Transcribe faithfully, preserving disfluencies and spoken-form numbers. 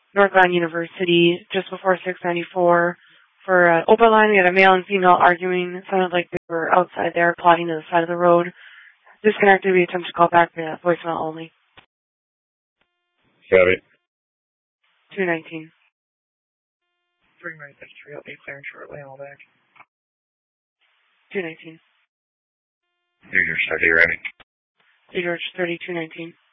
Northland University, just before six ninety-four. For uh, open line, we had a male and female arguing. It sounded like they were outside there plotting to the side of the road. Disconnected, we attempt to call back via voicemail only. Got it. two nineteen. Three right, that's three, I'll be clearing shortly, I'll back. two nineteen. New George thirty, ready. New George thirty-two nineteen.